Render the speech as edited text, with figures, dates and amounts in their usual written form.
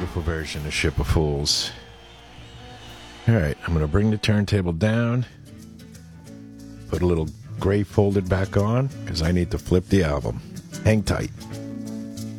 beautiful version of Ship of Fools. All right, I'm going to bring the turntable down, put a little gray folded back on, because I need to flip the album. Hang tight.